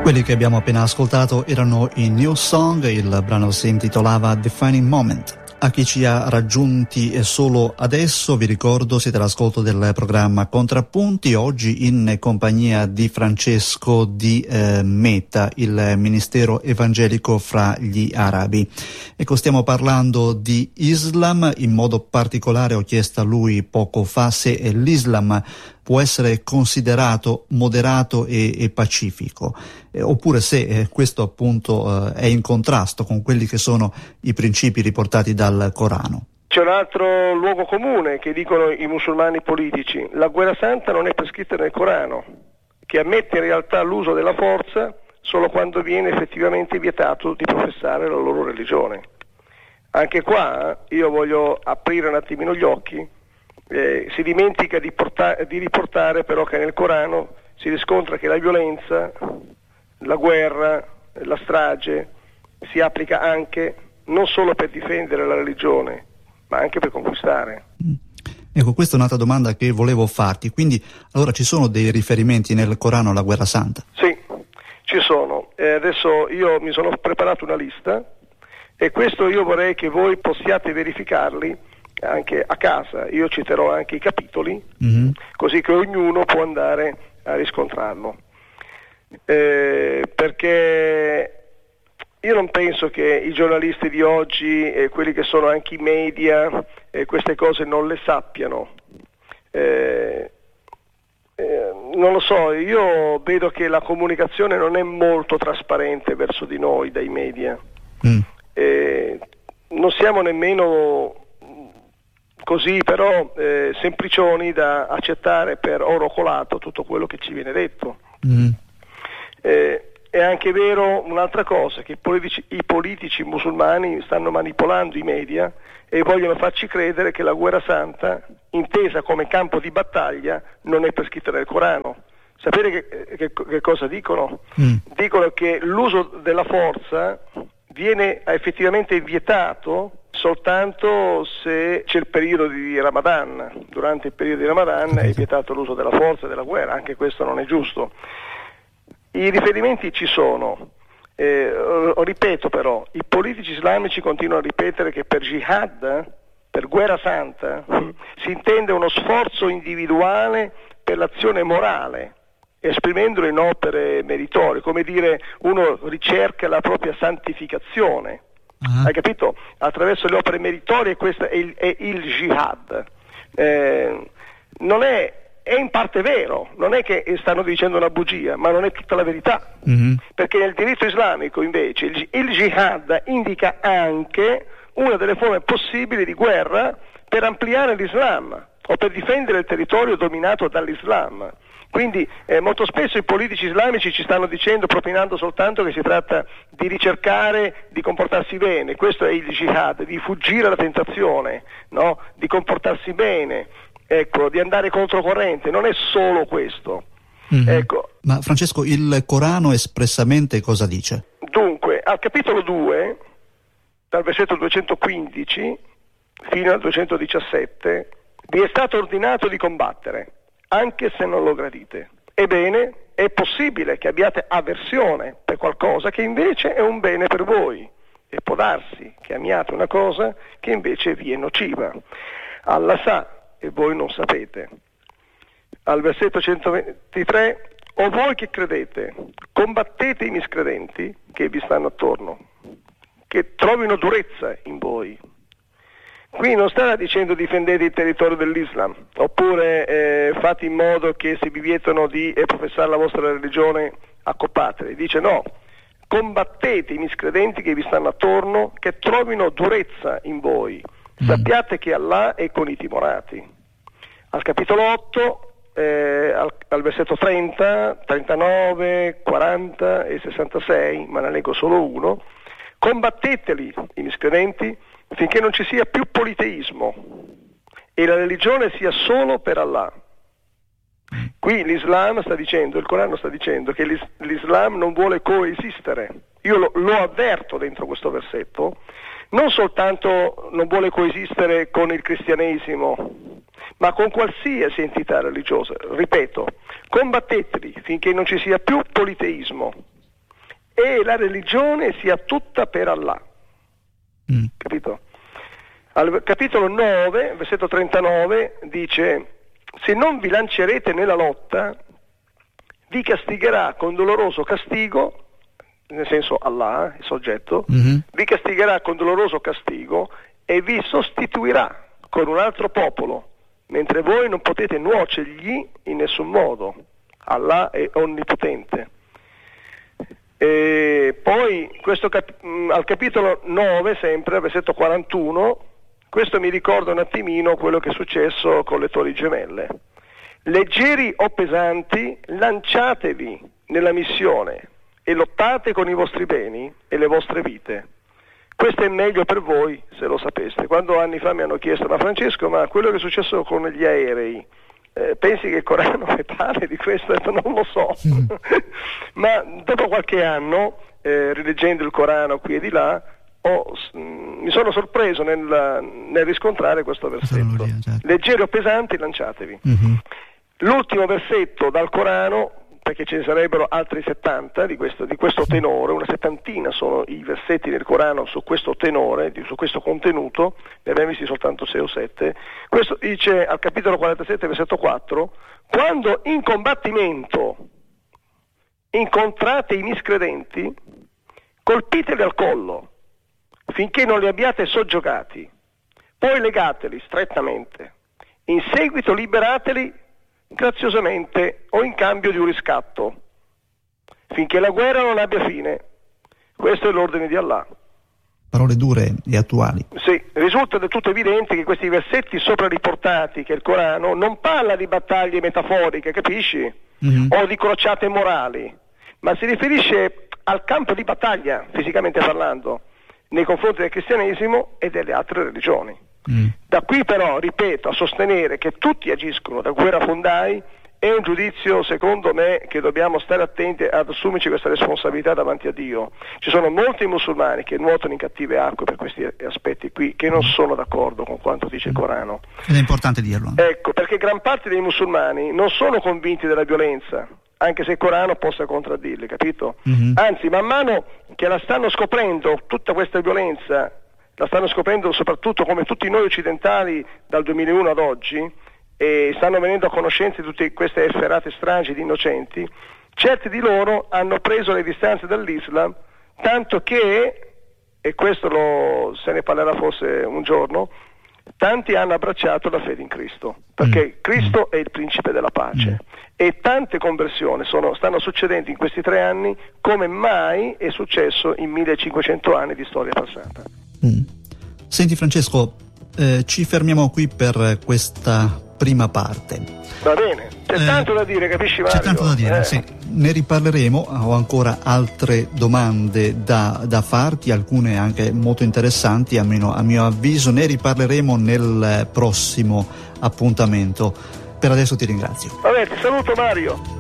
Quelli che abbiamo appena ascoltato erano i New Song, il brano si intitolava Defining Moment. A chi ci ha raggiunti solo adesso, vi ricordo, siete all'ascolto del programma Contrappunti, oggi in compagnia di Francesco di META, il Ministero Evangelico fra gli Arabi. Ecco, stiamo parlando di Islam, in modo particolare ho chiesto a lui poco fa se l'Islam può essere considerato moderato e pacifico, oppure se questo appunto è in contrasto con quelli che sono i principi riportati dal Corano. C'è un altro luogo comune che dicono i musulmani politici: la guerra santa non è prescritta nel Corano, che ammette in realtà l'uso della forza solo quando viene effettivamente vietato di professare la loro religione. Anche qua io voglio aprire un attimino gli occhi. Si dimentica di riportare però che nel Corano si riscontra che la violenza, la guerra, la strage si applica anche non solo per difendere la religione, ma anche per conquistare. Ecco, questa è un'altra domanda che volevo farti. Quindi, allora ci sono dei riferimenti nel Corano alla guerra santa? Sì, ci sono. Adesso io mi sono preparato una lista e questo io vorrei che voi possiate verificarli anche a casa. Io citerò anche i capitoli, così che ognuno può andare a riscontrarlo, perché io non penso che i giornalisti di oggi e quelli che sono anche i media queste cose non le sappiano. Non lo so, io vedo che la comunicazione non è molto trasparente verso di noi dai media. Non siamo nemmeno così però semplicioni da accettare per oro colato tutto quello che ci viene detto. È anche vero un'altra cosa, che i politici musulmani stanno manipolando i media e vogliono farci credere che la guerra santa, intesa come campo di battaglia, non è prescritta nel Corano. Sapete che cosa dicono? Dicono che l'uso della forza viene effettivamente vietato soltanto se c'è il periodo di Ramadan. Durante il periodo di Ramadan è vietato l'uso della forza e della guerra. Anche questo non è giusto. I riferimenti ci sono. Ripeto però, i politici islamici continuano a ripetere che per jihad, per guerra santa, si intende uno sforzo individuale per l'azione morale, esprimendolo in opere meritorie, come dire, uno ricerca la propria santificazione. Hai capito? Attraverso le opere meritorie, questo è il jihad. Non è in parte vero, non è che stanno dicendo una bugia, ma non è tutta la verità. Perché nel diritto islamico invece il jihad indica anche una delle forme possibili di guerra per ampliare l'Islam o per difendere il territorio dominato dall'Islam. Quindi molto spesso i politici islamici ci stanno dicendo, propinando soltanto, che si tratta di ricercare di comportarsi bene. Questo è il jihad, di fuggire alla tentazione, no? Di comportarsi bene, ecco, di andare controcorrente. Non è solo questo. Ecco. Ma Francesco, il Corano espressamente cosa dice? Dunque, al capitolo 2, dal versetto 215 fino al 217, vi è stato ordinato di combattere, anche se non lo gradite. Ebbene, è possibile che abbiate avversione per qualcosa che invece è un bene per voi, e può darsi che amiate una cosa che invece vi è nociva. Allah sa e voi non sapete. Al versetto 123, o voi che credete, combattete i miscredenti che vi stanno attorno, che trovino durezza in voi. Qui non sta dicendo difendete il territorio dell'Islam, oppure fate in modo che se vi vietano di professare la vostra religione accoppatevi. Dice no, combattete i miscredenti che vi stanno attorno, che trovino durezza in voi. Sappiate che Allah è con i timorati. Al capitolo 8, al versetto 30, 39, 40 e 66, ma ne leggo solo uno, combatteteli i miscredenti finché non ci sia più politeismo e la religione sia solo per Allah. Qui l'Islam sta dicendo, il Corano sta dicendo che l'Islam non vuole coesistere. Io lo avverto dentro questo versetto, non soltanto non vuole coesistere con il cristianesimo, ma con qualsiasi entità religiosa. Ripeto, combatteteli finché non ci sia più politeismo e la religione sia tutta per Allah. Capito? Al capitolo 9, versetto 39, dice: se non vi lancerete nella lotta, vi castigherà con doloroso castigo, nel senso Allah, il soggetto, vi castigherà con doloroso castigo e vi sostituirà con un altro popolo, mentre voi non potete nuocergli in nessun modo. Allah è onnipotente. E poi al capitolo 9, sempre, versetto 41, questo mi ricorda un attimino quello che è successo con le Torri Gemelle. Leggeri o pesanti, lanciatevi nella missione e lottate con i vostri beni e le vostre vite. Questo è meglio per voi se lo sapeste. Quando anni fa mi hanno chiesto: ma Francesco, ma quello che è successo con gli aerei, pensi che il Corano ne parli di questo? Ho detto, non lo so. Ma dopo qualche anno, rileggendo il Corano qui e di là, mi sono sorpreso nel riscontrare questo versetto. Certo. Leggeri o pesanti, lanciatevi. L'ultimo versetto dal Corano, perché ce ne sarebbero altri 70 di questo tenore, una settantina sono i versetti del Corano su questo tenore, su questo contenuto, ne abbiamo visti soltanto 6 o 7. Questo dice al capitolo 47, versetto 4: quando in combattimento incontrate i miscredenti, colpiteli al collo, finché non li abbiate soggiogati, poi legateli strettamente, in seguito liberateli graziosamente o in cambio di un riscatto, finché la guerra non abbia fine. Questo è l'ordine di Allah. Parole dure e attuali. Sì, risulta del tutto evidente che questi versetti sopra riportati, che il Corano non parla di battaglie metaforiche, capisci? O di crociate morali, ma si riferisce al campo di battaglia, fisicamente parlando, nei confronti del cristianesimo e delle altre religioni. Da qui però, ripeto, a sostenere che tutti agiscono da guerrafondai è un giudizio, secondo me, che dobbiamo stare attenti ad assumerci questa responsabilità davanti a Dio. Ci sono molti musulmani che nuotano in cattive acque per questi aspetti qui, che non sono d'accordo con quanto dice il Corano. Ed è importante dirlo. Ecco, perché gran parte dei musulmani non sono convinti della violenza, anche se il Corano possa contraddirli, capito? Anzi, man mano che la stanno scoprendo, tutta questa violenza, la stanno scoprendo soprattutto come tutti noi occidentali dal 2001 ad oggi, e stanno venendo a conoscenza di tutte queste efferate stragi di innocenti, certi di loro hanno preso le distanze dall'Islam, tanto che, e questo se ne parlerà forse un giorno, tanti hanno abbracciato la fede in Cristo, perché Cristo è il principe della pace, e tante conversioni stanno succedendo in questi 3 anni come mai è successo in 1500 anni di storia passata. Senti Francesco, ci fermiamo qui per questa prima parte. Va bene, c'è tanto da dire, capisci Mario? C'è tanto da dire, sì. Ne riparleremo, ho ancora altre domande da farti, alcune anche molto interessanti, almeno a mio avviso, ne riparleremo nel prossimo appuntamento. Per adesso ti ringrazio. Vabbè, ti saluto Mario.